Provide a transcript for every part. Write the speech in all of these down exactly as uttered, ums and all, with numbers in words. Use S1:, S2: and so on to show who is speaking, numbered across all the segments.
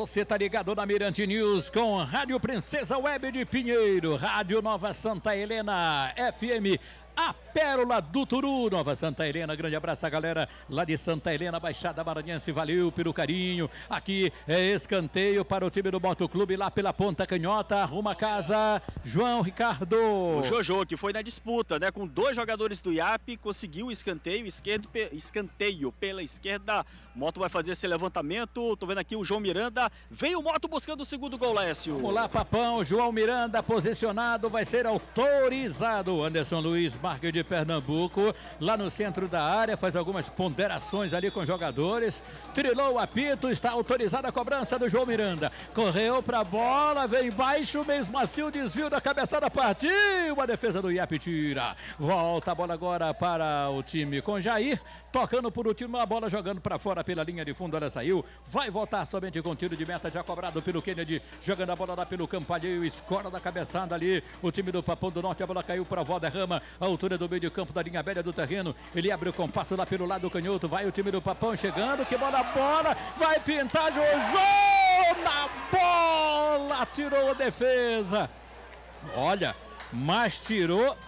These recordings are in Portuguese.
S1: Você tá ligado na Mirante News com Rádio Princesa Web de Pinheiro, Rádio Nova Santa Helena, F M A Pérola do Turu, Nova Santa Helena. Grande abraço a galera lá de Santa Helena, Baixada Maranhense, valeu pelo carinho. Aqui é escanteio para o time do Motoclube lá pela ponta canhota, arruma a casa, João Ricardo.
S2: O Jojo, que foi na disputa, né, com dois jogadores do I A P, conseguiu o escanteio, esquerdo, escanteio pela esquerda. Moto vai fazer esse levantamento, tô vendo aqui o João Miranda, veio o Moto buscando o segundo gol, Lécio.
S1: Vamos lá, Papão, João Miranda posicionado, vai ser autorizado. Anderson Luiz Marques de Pernambuco, lá no centro da área, faz algumas ponderações ali com os jogadores, trilou o apito, está autorizada a cobrança do João Miranda, correu para a bola, vem baixo, mesmo assim o desvio da cabeçada partiu, a defesa do I A P tira, volta a bola agora para o time com Jair, tocando por último, a bola jogando para fora pela linha de fundo, ela saiu, vai voltar somente com tiro de meta, já cobrado pelo Kennedy, jogando a bola lá pelo campo alheio, escora da cabeçada ali, o time do Papão do Norte, a bola caiu para Valderrama, a altura do meio de campo da linha velha do terreno, ele abre o compasso lá pelo lado canhoto, vai o time do Papão chegando, que bola, bola, vai pintar, Jojo na bola, tirou a defesa, olha, mas tirou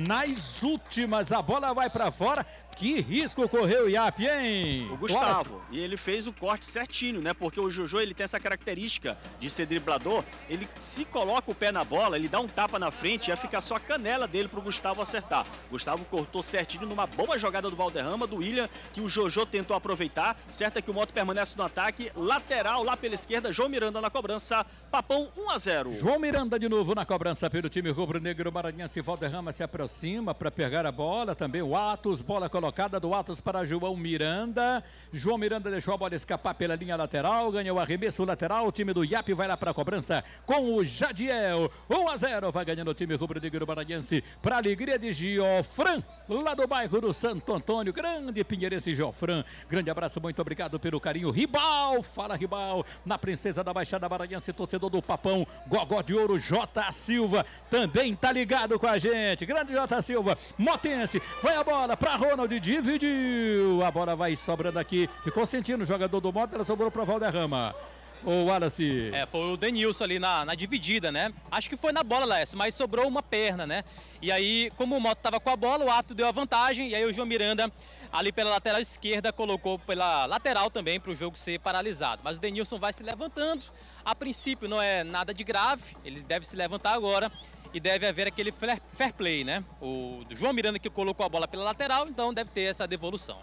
S1: nas últimas, a bola vai para fora. Que risco correu o I A P, hein?
S2: O Gustavo, Nossa. E ele fez o corte certinho, né? Porque o Jojo, ele tem essa característica de ser driblador, ele se coloca o pé na bola, ele dá um tapa na frente, ia ficar só a canela dele pro Gustavo acertar. O Gustavo cortou certinho numa boa jogada do Valderrama, do William, que o Jojo tentou aproveitar. Certo é que o Moto permanece no ataque, lateral lá pela esquerda, João Miranda na cobrança, Papão um a zero.
S1: João Miranda de novo na cobrança pelo time rubro-negro maranhense, Valderrama se aproxima para pegar a bola, também o Atos, bola colocada. Colocada do Atos para João Miranda. João Miranda deixou a bola escapar pela linha lateral. Ganhou o arremesso lateral. O time do I A P vai lá para a cobrança com o Jadiel. um a zero. Vai ganhando o time rubro-negro maranhense para a alegria de Giofran, lá do bairro do Santo Antônio. Grande pinheirense Giofran. Grande abraço, muito obrigado pelo carinho. Ribal, fala Ribal. Na Princesa da Baixada Maranhense, torcedor do Papão. Gogó de Ouro, J. Silva. Também tá ligado com a gente. Grande J. Silva. Motense. Vai a bola para Ronald. Dividiu, a bola vai sobrando aqui, ficou sentindo o jogador do Moto, ela sobrou para o Valderrama. O Wallace.
S3: É, foi o Denilson ali na, na dividida, né? Acho que foi na bola, Lécio, mas sobrou uma perna, né? E aí, como o Moto estava com a bola, o árbitro deu a vantagem, e aí o João Miranda, ali pela lateral esquerda, colocou pela lateral também para o jogo ser paralisado. Mas o Denilson vai se levantando, a princípio não é nada de grave, ele deve se levantar agora. E deve haver aquele fair play, né? O João Miranda que colocou a bola pela lateral, então deve ter essa devolução.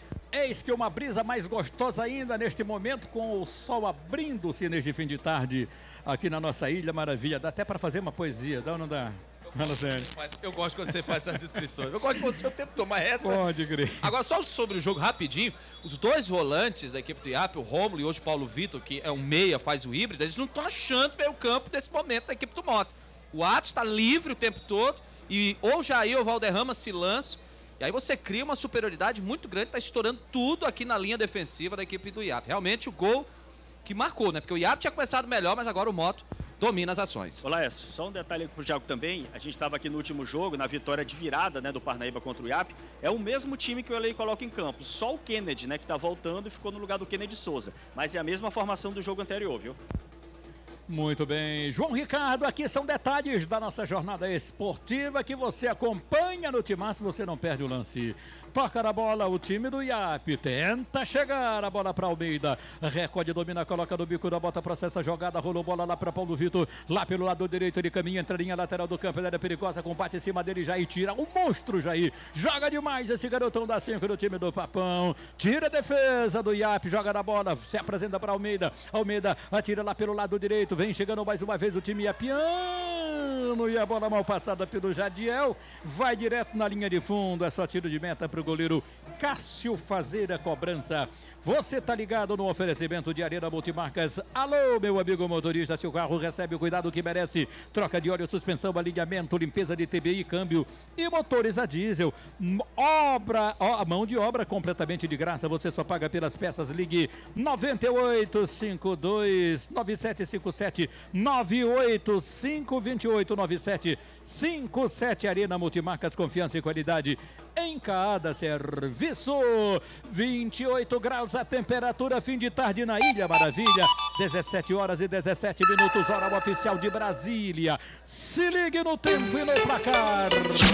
S1: Eis que uma brisa mais gostosa ainda neste momento, com o sol abrindo-se neste fim de tarde aqui na nossa Ilha Maravilha. Dá até para fazer uma poesia, dá ou não dá?
S4: Eu gosto quando você faz essas descrições. Eu gosto de você o tempo tomar essa.
S1: Pode crer.
S4: Agora, só sobre o jogo rapidinho, os dois volantes da equipe do I A P, o Rômulo e hoje o Paulo Vitor, que é um meia, faz o híbrido, eles não estão achando meio campo nesse momento da equipe do Moto. O Atos está livre o tempo todo e ou o Jair ou o Valderrama se lançam. E aí você cria uma superioridade muito grande, está estourando tudo aqui na linha defensiva da equipe do I A P. Realmente o gol que marcou, né? Porque o I A P tinha começado melhor, mas agora o Moto domina as ações.
S2: Olá, Lécio, só um detalhe pro Thiago também. A gente estava aqui no último jogo, na vitória de virada, né, do Parnaíba contra o I A P. É o mesmo time que o L A coloca em campo. Só o Kennedy, né, que está voltando e ficou no lugar do Kennedy Souza. Mas é a mesma formação do jogo anterior, viu?
S1: Muito bem, João Ricardo, aqui são detalhes da nossa jornada esportiva que você acompanha no Timaço, você não perde o lance. Toca na bola o time do I A P, tenta chegar a bola para Almeida, recorde, domina, coloca no bico da bota, processa a jogada, rolou bola lá para Paulo Vitor, lá pelo lado direito ele caminha, entra linha lateral do campo, ele era perigosa, combate em cima dele, Jair tira, o monstro Jair, joga demais esse garotão da cinco do time do Papão, tira a defesa do I A P, joga na bola, se apresenta para Almeida, Almeida atira lá pelo lado direito, vem chegando mais uma vez o time iapiano e a bola mal passada pelo Jadiel, vai direto na linha de fundo, é só tiro de meta para o goleiro Cássio fazer a cobrança. Você tá ligado no oferecimento de Arena Multimarcas. Alô, meu amigo motorista, seu carro recebe o cuidado que merece. Troca de óleo, suspensão, alinhamento, limpeza de T B I, câmbio e motores a diesel. Obra, ó, mão de obra completamente de graça, você só paga pelas peças. Ligue nove oito cinco dois nove sete cinco sete nove oito cinco dois oito nove sete cinco sete. Arena Multimarcas, confiança e qualidade em cada serviço. vinte e oito graus a temperatura, fim de tarde na Ilha Maravilha. dezessete horas e dezessete minutos, hora oficial de Brasília. Se ligue no tempo e no placar.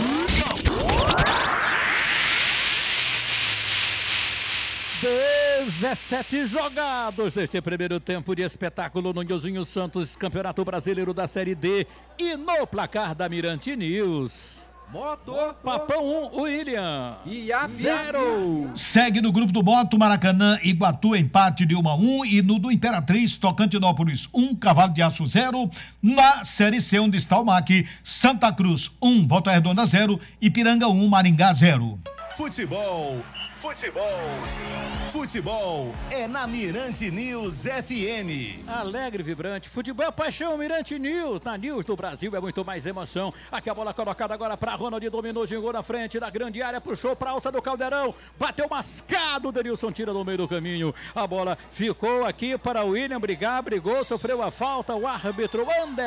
S1: dezessete jogados neste primeiro tempo de espetáculo no Nilzinho Santos, Campeonato Brasileiro da Série D. E no placar da Mirante News,
S5: Moto
S1: Papão um, William
S5: e a
S1: zero.
S6: Segue no grupo do Moto, Maracanã, Iguatu, empate de um a um. E no do Imperatriz, Tocantinópolis um, Cavalo de Aço zero. Na Série C, onde está o M A C, Santa Cruz um, Volta Redonda zero. Ipiranga um, Maringá zero.
S7: Futebol, futebol, futebol é na Mirante News F M.
S1: Alegre, vibrante, futebol é paixão, Mirante News. Na News do Brasil é muito mais emoção. Aqui a bola colocada agora para Ronald, dominou, gingou na frente da grande área, puxou para a alça do Caldeirão, bateu mascado, Denilson tira no meio do caminho. A bola ficou aqui para o William brigar, brigou, sofreu a falta, o árbitro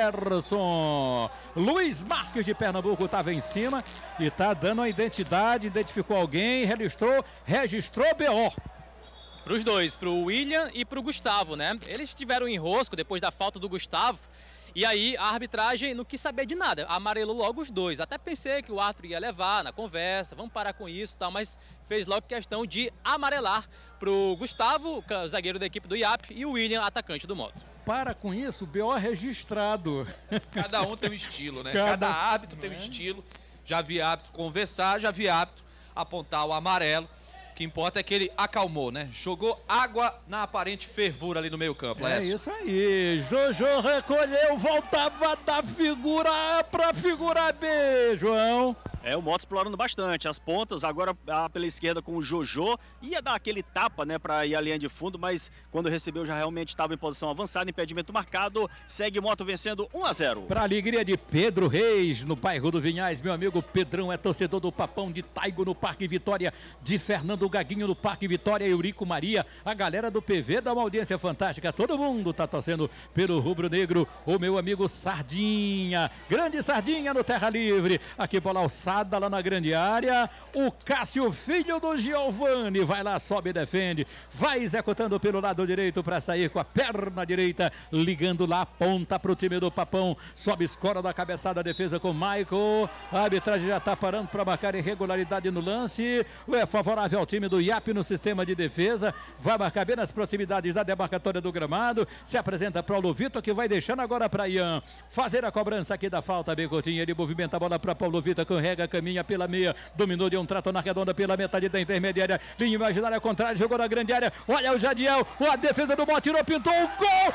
S1: Anderson Luiz Marques de Pernambuco estava em cima e está dando a identidade, identificou alguém, registrou, registrou B O.
S3: Para os dois, para o William e para o Gustavo, né? Eles tiveram um enrosco depois da falta do Gustavo. E aí a arbitragem não quis saber de nada, amarelou logo os dois. Até pensei que o árbitro ia levar na conversa, vamos parar com isso e tal, mas fez logo questão de amarelar para o Gustavo, zagueiro da equipe do I A P, e o William, atacante do Moto.
S1: Para com isso, B O registrado.
S4: Cada um tem um estilo, né?
S1: Cada,
S4: Cada árbitro tem um estilo. Já vi árbitro conversar, já vi árbitro apontar o amarelo. O que importa é que ele acalmou, né? Jogou água na aparente fervura ali no meio campo,
S1: É
S4: Laércio.
S1: isso aí, Jojo recolheu, voltava da figura A pra figura B, João.
S2: É, o Moto explorando bastante as pontas, agora ah, pela esquerda com o Jojo, ia dar aquele tapa, né, para ir à linha de fundo, mas quando recebeu já realmente estava em posição avançada, impedimento marcado, segue o Moto vencendo um a zero.
S1: Para alegria de Pedro Reis, no bairro do Vinhais, meu amigo Pedrão é torcedor do Papão, de Taigo no Parque Vitória, de Fernando Gaguinho no Parque Vitória, Eurico Maria, a galera do P V dá uma audiência fantástica, todo mundo tá torcendo pelo Rubro Negro, o meu amigo Sardinha, grande Sardinha no Terra Livre, aqui bola alçada lá na grande área, o Cássio, filho do Giovani, vai lá, sobe e defende, vai executando pelo lado direito para sair com a perna direita, ligando lá a ponta para o time do Papão, sobe, escora da cabeçada, defesa com Michael, a arbitragem já está parando para marcar irregularidade no lance, é favorável ao time do I A P no sistema de defesa, vai marcar bem nas proximidades da demarcatória do gramado, se apresenta Paulo Vitor, que vai deixando agora para Ian fazer a cobrança aqui da falta, bem curtinha, ele movimenta a bola para Paulo Vitor, carrega, caminha pela meia, dominou de um trato na redonda pela metade da intermediária, linha imaginária contrária, jogou na grande área, olha o Jadiel, a defesa do Moto tirou, pintou um gol,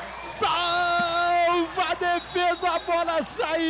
S1: salva a defesa, a bola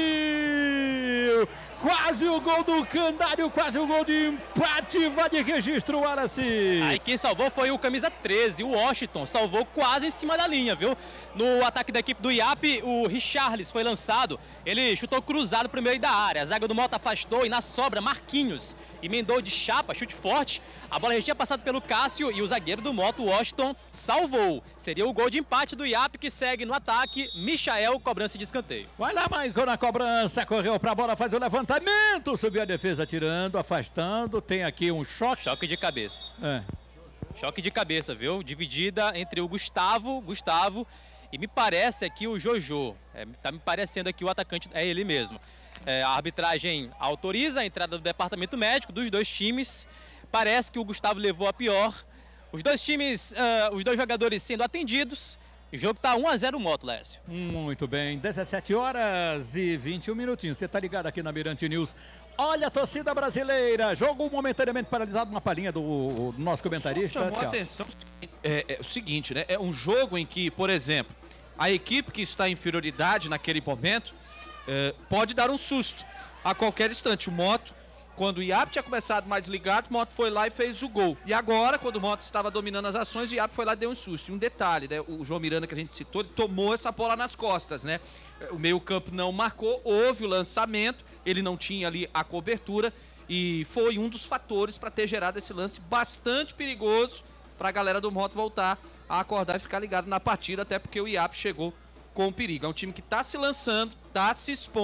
S1: saiu, quase o gol do Candário, quase o gol de empate, vai de registro, Wallace.
S3: Aí quem salvou foi o camisa treze, o Washington, salvou quase em cima da linha, viu? No ataque da equipe do I A P, o Richarlis foi lançado, ele chutou cruzado pro meio da área, a zaga do Moto afastou e na sobra, Marquinhos emendou de chapa, chute forte, a bola já tinha passado pelo Cássio e o zagueiro do Moto, Washington, salvou. Seria o gol de empate do I A P que segue no ataque, Michael, cobrança de escanteio.
S1: Vai lá, Michael, na cobrança, correu pra bola, faz o levantamento, subiu a defesa, tirando, afastando, tem aqui um choque.
S3: Choque de cabeça.
S1: É.
S3: Choque de cabeça, viu? Dividida entre o Gustavo, Gustavo e me parece aqui o Jojo. É, tá me parecendo aqui o atacante, é ele mesmo. É, a arbitragem autoriza a entrada do departamento médico dos dois times. Parece que o Gustavo levou a pior. Os dois times, uh, os dois jogadores sendo atendidos. O jogo tá um a zero Moto, Lécio.
S1: Muito bem, dezessete horas e vinte e um minutinhos. Você tá ligado aqui na Mirante News. Olha a torcida brasileira, jogo momentaneamente paralisado, uma palhinha do, do nosso comentarista.
S4: Só chamou a atenção é, é o seguinte, né? É um jogo em que, por exemplo, a equipe que está em inferioridade naquele momento é, pode dar um susto a qualquer instante. O Moto, quando o I A P tinha começado mais ligado, o Moto foi lá e fez o gol. E agora, quando o Moto estava dominando as ações, o I A P foi lá e deu um susto. E um detalhe, né? O João Miranda, que a gente citou, ele tomou essa bola nas costas, né? O meio-campo não marcou, houve o lançamento, ele não tinha ali a cobertura e foi um dos fatores para ter gerado esse lance bastante perigoso para a galera do Moto voltar a acordar e ficar ligado na partida, até porque o I A P chegou com perigo. É um time que está se lançando, está se expondo,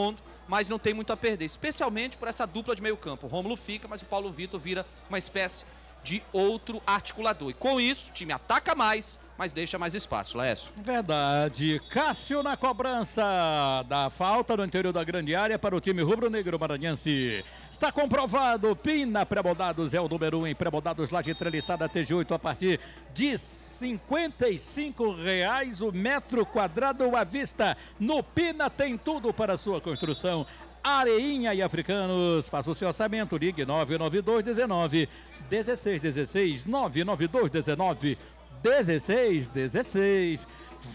S4: mas não tem muito a perder, especialmente por essa dupla de meio campo. O Rômulo fica, mas o Paulo Vitor vira uma espécie de outro articulador. E com isso, o time ataca mais, mas deixa mais espaço, Laércio.
S1: Verdade. Cássio na cobrança da falta no interior da grande área para o time rubro-negro maranhense. Está comprovado, Pina Pré-Moldados é o número um em pré-moldados lá de treliçada T G oito a partir de cinquenta e cinco reais o metro quadrado à vista. No Pina tem tudo para a sua construção. Areinha e Africanos, faça o seu orçamento, ligue nove nove dois um nove um seis um seis, nove nove dois um nove um seis um seis.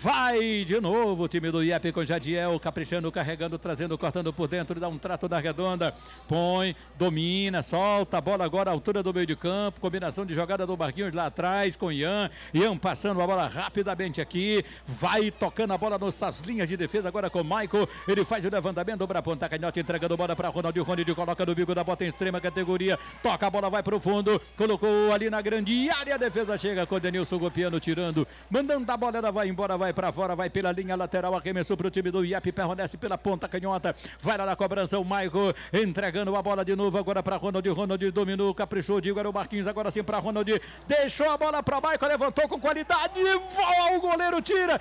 S1: Vai de novo o time do I A P com Jadiel, caprichando, carregando, trazendo, cortando por dentro, dá um trato da redonda, põe, domina, solta a bola agora à altura do meio de campo, combinação de jogada do Marquinhos lá atrás com Ian, Ian passando a bola rapidamente aqui, vai tocando a bola nas linhas de defesa agora com o Michael, ele faz o levantamento, dobra a ponta, canhota, entregando bola para Ronaldinho, Ronaldinho coloca no bico da bota em extrema categoria, toca a bola, vai pro fundo, colocou ali na grande área, a defesa chega com o Denilson Gopiano tirando, mandando a bola, ela vai embora, vai para fora, vai pela linha lateral, arremessou para o time do I A P, permanece pela ponta canhota, vai lá na cobrança o Michael, entregando a bola de novo agora para Ronald, Ronald dominou, caprichou, digo, era o Marquinhos, agora sim para Ronald, deixou a bola para o Michael, levantou com qualidade, voa, o goleiro tira,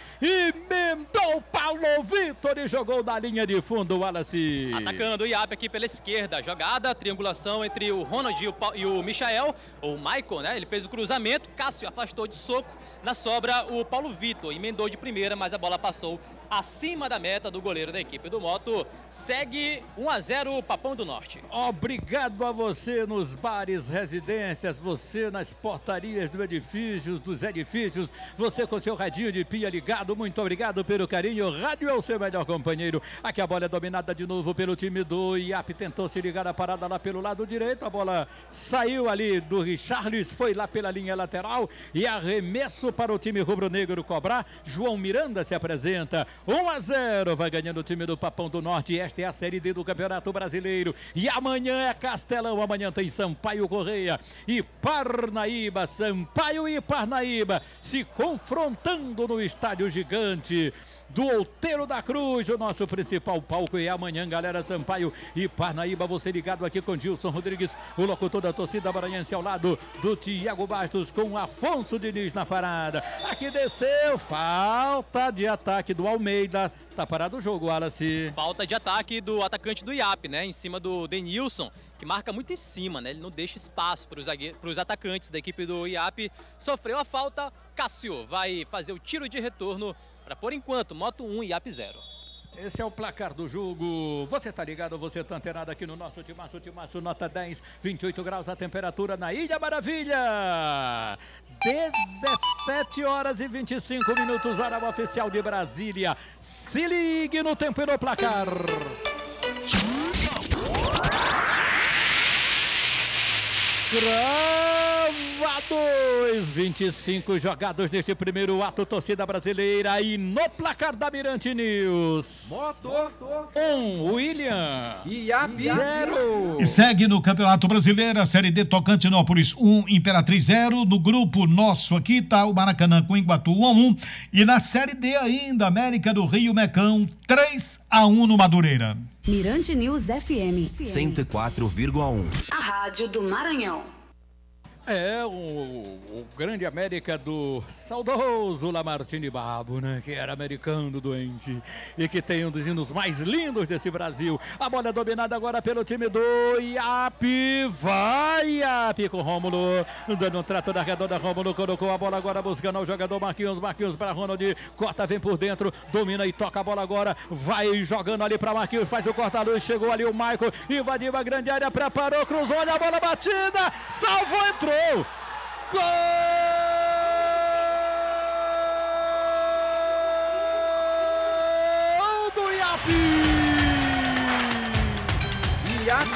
S1: emendou Paulo Vitor e jogou na linha de fundo o Wallace.
S3: Atacando o I A P aqui pela esquerda, jogada, triangulação entre o Ronald e o, e o Michael, o Michael, né, ele fez o cruzamento, Cássio afastou de soco, na sobra o Paulo Vitor, emendou de primeira, mas a bola passou acima da meta do goleiro da equipe do Moto. Segue um a zero Papão do Norte.
S1: Obrigado a você nos bares, residências, você nas portarias do edifício, dos edifícios, você com seu radinho de pia ligado, muito obrigado pelo carinho. Rádio é o seu melhor companheiro. Aqui a bola é dominada de novo pelo time do I A P, tentou se ligar a parada lá pelo lado direito, a bola saiu ali do Richarlis, foi lá pela linha lateral e arremesso para o time rubro-negro cobrar. João Miranda se apresenta. um a zero, vai ganhando o time do Papão do Norte. Esta é a Série D do Campeonato Brasileiro. E amanhã é Castelão. Amanhã tem Sampaio Correia e Parnaíba. Sampaio e Parnaíba se confrontando no estádio gigante do Outeiro da Cruz, o nosso principal palco. E amanhã, galera, Sampaio e Parnaíba, você ligado aqui com Gilson Rodrigues, o locutor da torcida maranhense, ao lado do Tiago Bastos, com Afonso Diniz na parada. Aqui desceu, falta de ataque do Almeida. Tá parado o jogo, Wallace.
S3: Falta de ataque do atacante do I A P, né, em cima do Denilson, que marca muito em cima, né, ele não deixa espaço para os zague... atacantes da equipe do I A P. Sofreu a falta, Cássio vai fazer o tiro de retorno para, por enquanto, Moto um e I A P zero.
S1: Esse é o placar do jogo. Você tá ligado, você tá antenado aqui no nosso Timaço, Timaço nota dez, vinte e oito graus a temperatura na Ilha Maravilha. dezessete horas e vinte e cinco minutos, hora oficial de Brasília. Se ligue no tempo e no placar. Gravados, vinte e cinco jogados neste primeiro ato, torcida brasileira. E no placar da Mirante News,
S5: Moto
S1: um, William
S5: I A P
S1: zero.
S6: E segue no Campeonato Brasileiro, a Série D, Tocantinópolis um, Imperatriz zero. No grupo nosso aqui tá o Maracanã com Iguatu um a um. E na Série D ainda, América do Rio Mecão três a um no Madureira.
S8: Mirante News F M.
S7: cento e quatro vírgula um.
S8: A rádio do Maranhão.
S1: É, o, o grande América do saudoso Lamartine Babo, né? Que era americano doente e que tem um dos hinos mais lindos desse Brasil. A bola é dominada agora pelo time do I A P. Vai I A P com Rômulo, dando um trato da redonda. Rômulo colocou a bola agora buscando o jogador Marquinhos. Marquinhos para Ronald, corta, vem por dentro, domina e toca a bola agora. Vai jogando ali para Marquinhos, faz o corta-luz. Chegou ali o Michael, invadiu a grande área, preparou, cruzou, olha a bola batida, salvou, entrou. Gol do I A P!
S5: I A P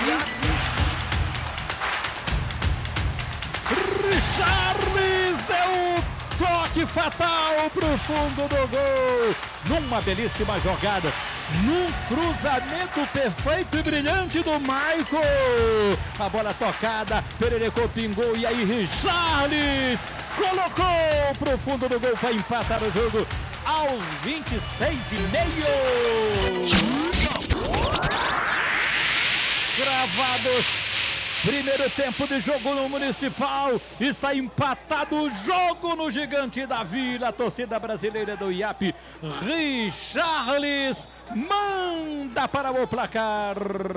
S1: Richarlis deu um toque fatal pro fundo do gol, numa belíssima jogada, num cruzamento perfeito e brilhante do Michael. A bola tocada, Pererecô pingou e aí Richarlis colocou pro fundo do gol para empatar o jogo aos vinte e seis e meio. Gravados. Primeiro tempo de jogo no Municipal, está empatado o jogo no Gigante da Vila, a torcida brasileira do I A P, Richarlis, manda para o placar.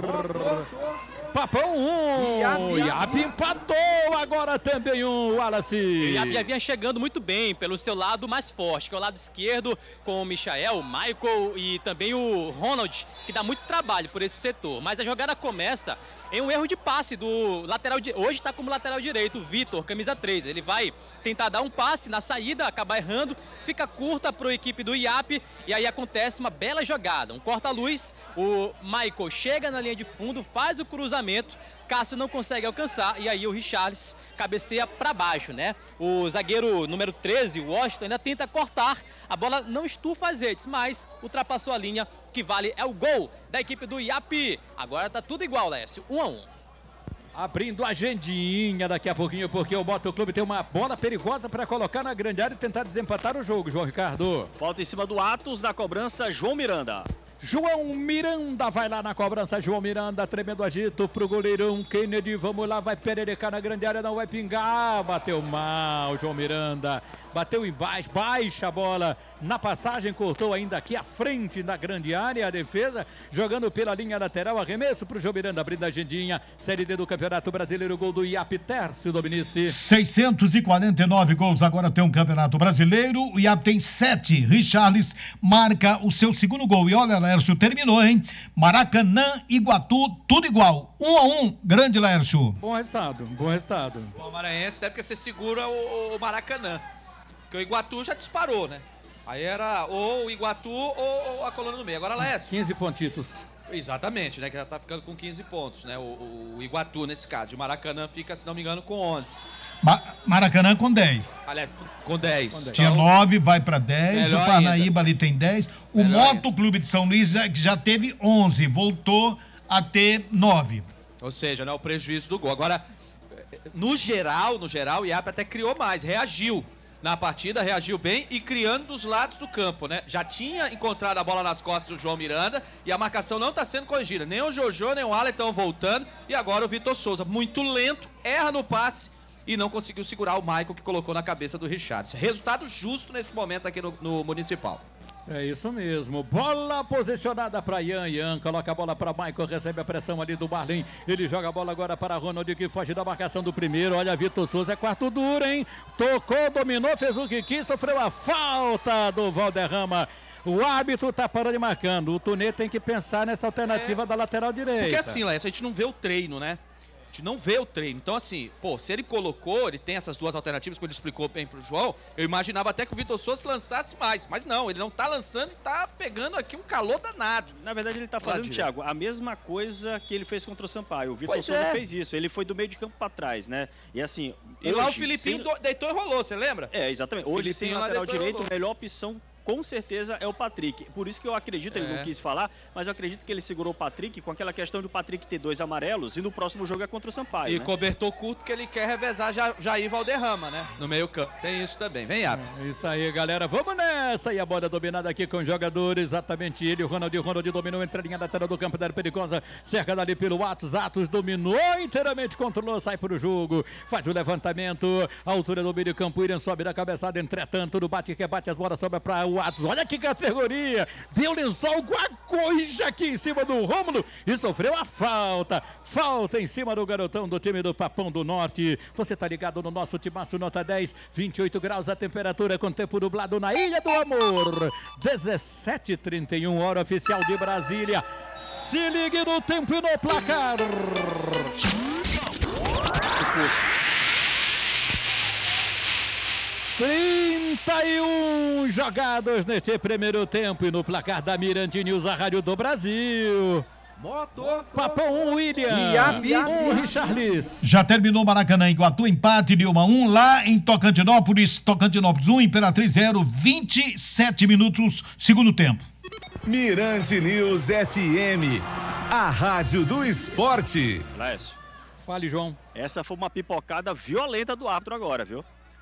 S1: Papão um, I A P empatou, agora também um, Wallace.
S3: O I A P já vinha chegando muito bem pelo seu lado mais forte, que é o lado esquerdo, com o Michael, o Michael e também o Ronald, que dá muito trabalho por esse setor. Mas a jogada começa em um erro de passe do lateral, de... hoje está como lateral direito, o Vitor, camisa três. Ele vai tentar dar um passe na saída, acabar errando, fica curta para a equipe do I A P e aí acontece uma bela jogada, um corta-luz, o Michael chega na linha de fundo, faz o cruzamento, Cássio não consegue alcançar e aí o Richarlis cabeceia para baixo, né? O zagueiro número treze, o Washington, ainda tenta cortar, a bola não estufa as redes, mas ultrapassou a linha, o que vale é o gol da equipe do I A P. Agora tá tudo igual, Lécio, um a um.
S1: Abrindo a agendinha daqui a pouquinho, porque o Motoclube tem uma bola perigosa para colocar na grande área e tentar desempatar o jogo, João Ricardo.
S2: Falta em cima do Atos, na cobrança, João Miranda.
S1: João Miranda vai lá na cobrança, João Miranda, tremendo agito pro goleirão Kennedy, vamos lá, vai pererecar na grande área, não vai pingar, bateu mal, João Miranda, bateu embaixo, baixa a bola, na passagem, cortou ainda aqui à frente da grande área, a defesa, jogando pela linha lateral, arremesso pro João Miranda, abrindo a agendinha, Série D do Campeonato Brasileiro, gol do I A P, Tércio Dominici.
S6: seiscentos e quarenta e nove gols agora tem um Campeonato Brasileiro, o I A P tem sete, Richarlis marca o seu segundo gol, e olha, Lércio, terminou, hein? Maracanã, Iguatu, tudo igual, um a um, grande Lércio.
S1: Bom resultado, bom resultado.
S4: O Maranhense deve que você segura o, o Maracanã, porque o Iguatu já disparou, né? Aí era ou o Iguatu ou, ou a coluna do meio. Agora, Lércio.
S1: quinze pontitos.
S4: Exatamente, né? Que já tá ficando com quinze pontos, né? O, o, o Iguatu, nesse caso. O Maracanã fica, se não me engano, com onze.
S6: Ma- Maracanã com dez.
S4: Aliás, com dez.
S6: Tinha
S4: Então,
S6: nove, vai para dez. O
S4: melhor
S6: Parnaíba ali tem dez. O
S4: Melhor
S6: Motoclube de São Luís já, já teve onze, voltou a ter nove.
S4: Ou seja, né, o prejuízo do gol. Agora, no geral, no geral, o I A P até criou mais, reagiu na partida, reagiu bem e criando dos lados do campo, né? Já tinha encontrado a bola nas costas do João Miranda e a marcação não está sendo corrigida. Nem o Jojo, nem o Alan estão voltando e agora o Vitor Souza, muito lento, erra no passe e não conseguiu segurar o Michael que colocou na cabeça do Richards. Resultado justo nesse momento aqui no, no Municipal.
S1: É isso mesmo, bola posicionada para Ian, Ian coloca a bola para Michael, recebe a pressão ali do Barlin, ele joga a bola agora para Ronald que foge da marcação do primeiro, olha Vitor Souza, é quarto duro, hein, tocou, dominou, fez o que quis, sofreu a falta do Valderrama. O árbitro tá parando e marcando, o Tunê tem que pensar nessa alternativa é, da lateral direita.
S4: Porque assim, Léo, a gente não vê o treino, né? A gente não vê o treino. Então, assim, pô, se ele colocou, ele tem essas duas alternativas que ele explicou bem pro João, eu imaginava até que o Vitor Souza lançasse mais. Mas não, ele não tá lançando e tá pegando aqui um calor danado.
S2: Na verdade, ele tá fazendo, Thiago, a mesma coisa que ele fez contra o Sampaio. O Vitor Souza é. fez isso, ele foi do meio de campo pra trás, né? E assim...
S4: E hoje, lá o Filipinho sem... deitou e rolou, você lembra?
S2: É, exatamente. Hoje, sem lateral direito, a melhor opção... com certeza é o Patrick. Por isso que eu acredito, ele é. não quis falar, mas eu acredito que ele segurou o Patrick com aquela questão de o Patrick ter dois amarelos e no próximo jogo é contra o Sampaio.
S4: E
S2: né?
S4: cobertor curto que ele quer revezar Jair Valderrama, né? No meio campo. Tem isso também. Vem, Iapo.
S1: É, isso aí, galera. Vamos nessa. E a bola dominada aqui com os jogadores. Exatamente ele, o Ronald. O Ronald dominou entre a linha lateral do campo da área perigosa. Cerca dali pelo Atos. Atos dominou inteiramente, controlou, sai para o jogo. Faz o levantamento. A altura do meio campo. William sobe da cabeçada. Entretanto, no bate que bate, as bolas sobem para o Atos. Olha que categoria. Deu lençol com a coisa aqui em cima do Rômulo e sofreu a falta. Falta em cima do garotão do time do Papão do Norte. Você tá ligado no nosso Timaço Nota dez, vinte e oito graus a temperatura com tempo nublado na Ilha do Amor. dezessete e trinta e um, hora oficial de Brasília. Se ligue no tempo e no placar. trinta e um jogados neste primeiro tempo e no placar da Mirante News, a rádio do Brasil.
S5: Motor
S1: Papão um, William. um, Richarlis.
S6: Já terminou o Maracanã, Iguatu, empate de um a um. Lá em Tocantinópolis, Tocantinópolis um, Imperatriz zero, vinte e sete minutos, segundo tempo.
S5: Mirante News F M, a rádio do esporte.
S2: Lécio.
S1: Fale, João.
S2: Essa foi uma pipocada violenta do árbitro agora, viu?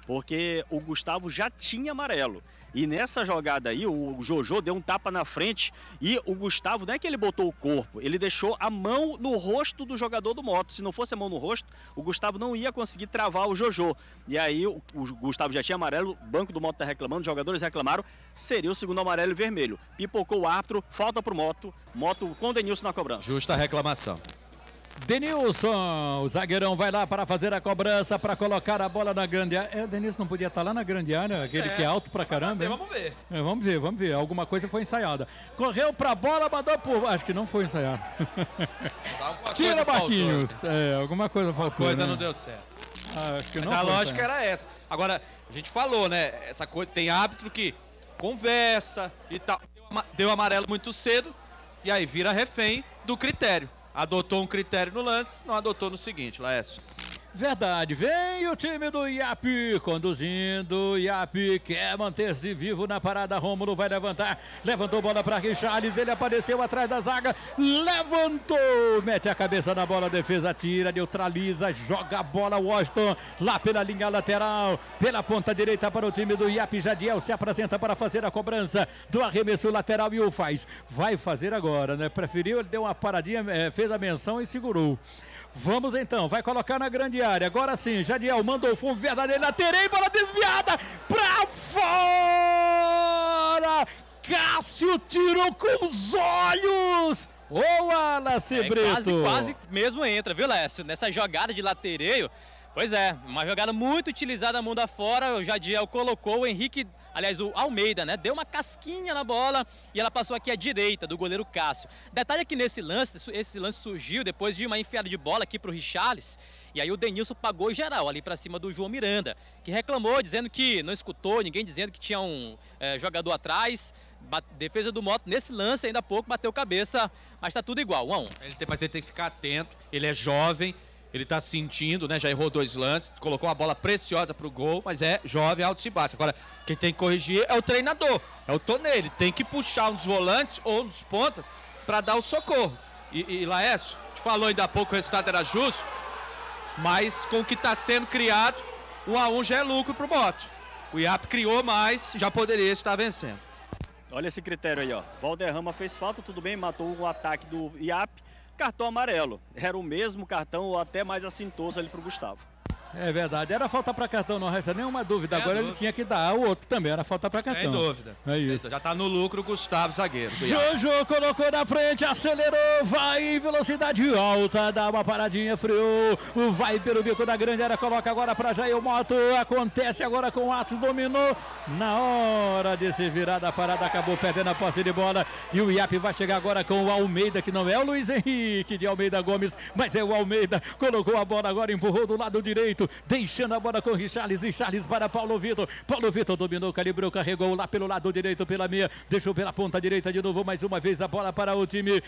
S2: porque o Gustavo já tinha amarelo. E nessa jogada aí, o Jojo deu um tapa na frente e o Gustavo, não é que ele botou o corpo, ele deixou a mão no rosto do jogador do Moto. Se não fosse a mão no rosto, o Gustavo não ia conseguir travar o Jojo. E aí o, o Gustavo já tinha amarelo, o banco do Moto tá reclamando, os jogadores reclamaram, seria o segundo amarelo e vermelho. Pipocou o árbitro, falta pro Moto, Moto com o Denilson na cobrança.
S4: Justa reclamação.
S1: Denilson, o zagueirão vai lá para fazer a cobrança, para colocar a bola na grande área. É, o Denilson não podia estar lá na grande área, aquele
S4: é.
S1: que é alto pra caramba.
S4: Vamos ver.
S1: É, vamos ver, vamos ver. Alguma coisa foi ensaiada. Correu pra bola, mandou por... Acho que não foi ensaiado. Tira, Marquinhos. Faltou, né? É, alguma coisa faltou.
S4: A coisa
S1: né?
S4: não deu certo.
S1: Ah, acho que
S4: Mas
S1: não
S4: a
S1: foi
S4: lógica
S1: ensaiado.
S4: era essa. Agora, a gente falou, né? Essa coisa, tem árbitro que conversa e tal. Deu amarelo muito cedo e aí vira refém do critério. Adotou um critério no lance, não adotou no seguinte, Laércio.
S1: Verdade, vem o time do I A P conduzindo, I A P quer manter-se vivo na parada, Rômulo vai levantar, levantou bola para Richarlison, ele apareceu atrás da zaga, levantou, mete a cabeça na bola, defesa tira, neutraliza, joga a bola, Washington, lá pela linha lateral, pela ponta direita para o time do I A P, Jadiel se apresenta para fazer a cobrança do arremesso lateral e o faz, vai fazer agora, né, preferiu, ele deu uma paradinha, fez a menção e segurou. Vamos então, vai colocar na grande área. Agora sim, Jadiel mandou o fundo verdadeiro, lateral, bola desviada pra fora. Cássio tirou com os olhos. Ô, Wallace
S3: é,
S1: Brito.
S3: Quase, quase mesmo entra, viu, Lécio? Nessa jogada de latereio. Pois é, uma jogada muito utilizada, mundo afora. O Jadiel colocou o Henrique, aliás, o Almeida, né? Deu uma casquinha na bola e ela passou aqui à direita do goleiro Cássio. Detalhe é que nesse lance, esse lance surgiu depois de uma enfiada de bola aqui pro Richarlison. E aí o Denilson pagou geral ali para cima do João Miranda, que reclamou, dizendo que não escutou, ninguém dizendo que tinha um é, jogador atrás. Defesa do Moto, nesse lance ainda há pouco, bateu cabeça, mas tá tudo igual, um a um.
S4: Ele tem, mas ele tem que ficar atento, ele é jovem. Ele tá sentindo, né? Já errou dois lances, colocou uma bola preciosa pro gol, mas é jovem, alto e baixo. Agora, quem tem que corrigir é o treinador, é o Tonê. Ele tem que puxar um dos volantes ou um dos pontas para dar o socorro. E, e Laércio, te falou ainda há pouco que o resultado era justo, mas com o que está sendo criado, um a um já é lucro pro Moto. O I A P criou mais, já poderia estar vencendo.
S2: Olha esse critério aí, ó. Valderrama fez falta, tudo bem, matou o ataque do I A P. Cartão amarelo. Era o mesmo cartão ou até mais assintoso ali pro Gustavo.
S1: É verdade, era falta para cartão, não resta nenhuma dúvida. É Agora dúvida. Ele tinha que dar, o outro também era falta para cartão.
S4: Sem dúvida.
S1: É isso.
S4: Já tá no lucro o Gustavo, zagueiro.
S1: Jojo colocou na frente, acelerou, vai em velocidade alta, dá uma paradinha, freou, vai pelo bico da grande área, coloca agora para Jair Moto, acontece agora com o Atos, dominou, na hora de se virar da parada, acabou perdendo a posse de bola, e o I A P vai chegar agora com o Almeida, que não é o Luiz Henrique de Almeida Gomes, mas é o Almeida, colocou a bola agora, empurrou do lado direito, deixando a bola com o Richarlison, Richarlison para Paulo Vitor, Paulo Vitor dominou, calibrou, carregou lá pelo lado direito, pela meia, deixou pela ponta direita de novo, mais uma vez a bola para o time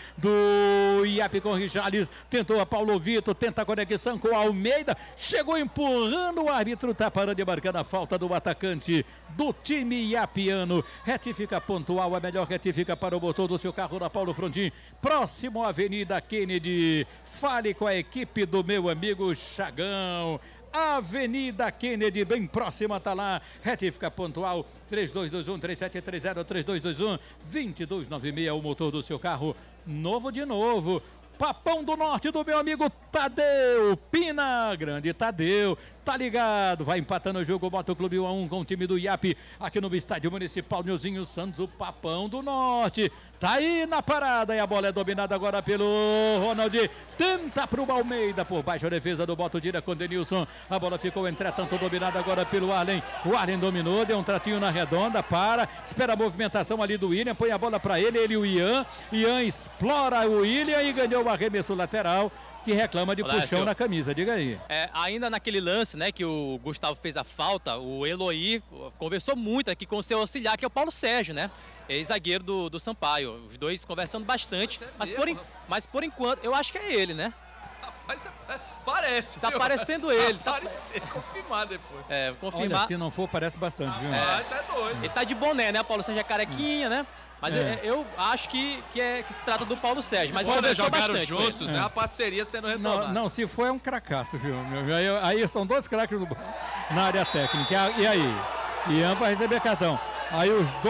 S1: do I A P com o Richarlison, tentou a Paulo Vitor, tenta a conexão com o Almeida, chegou empurrando, o árbitro tá parando de marcar a falta do atacante do time iapiano, retifica pontual, a melhor retifica para o motor do seu carro da Paulo Frontin, próximo à Avenida Kennedy, fale com a equipe do meu amigo Chagão, Avenida Kennedy, bem próxima, tá lá, retifica pontual, três dois dois um, três sete três zero, três dois dois um, dois dois nove seis, o motor do seu carro, novo de novo, Papão do Norte do meu amigo Tadeu, Pina, grande Tadeu, tá ligado, vai empatando o jogo, Motoclube um a um com o time do I A P, aqui no Estádio Municipal Nilzinho Santos, o Papão do Norte, tá aí na parada e a bola é dominada agora pelo Ronald, tenta pro Almeida, por baixo a defesa do Boto Dira com o Denilson, a bola ficou entretanto dominada agora pelo Arlen, o Arlen dominou, deu um tratinho na redonda, para, espera a movimentação ali do William, põe a bola pra ele, ele e o Ian, Ian explora o William e ganhou o arremesso lateral, que reclama de
S3: Olá,
S1: puxão
S3: senhor.
S1: na camisa, diga aí.
S3: É, ainda naquele lance, né, que o Gustavo fez a falta, o Eloy conversou muito aqui com o seu auxiliar, que é o Paulo Sérgio, né, ex-zagueiro do, do Sampaio, os dois conversando bastante, mas por, mas por enquanto, eu acho que é ele, né?
S4: Mas é, parece.
S3: Tá
S4: viu?
S3: parecendo ele.
S4: Tá
S3: Tá
S4: parecendo. Confirmar depois.
S3: É, confirmar.
S1: Olha, se não for, parece bastante, viu?
S4: Ah, tá doido.
S3: Ele tá de boné, né? O Paulo Sérgio é carequinha, né? Mas
S1: É.
S3: eu, eu acho que, que, é, que se trata do Paulo Sérgio. Mas
S4: Olha,
S3: conversou
S4: jogaram
S3: bastante com ele.
S4: juntos, né? A parceria sendo retomada.
S1: Não, não, se for é um cracaço, viu? meu? Aí, aí são dois craques do- na área técnica. E aí? Ian vai receber cartão. Aí os dois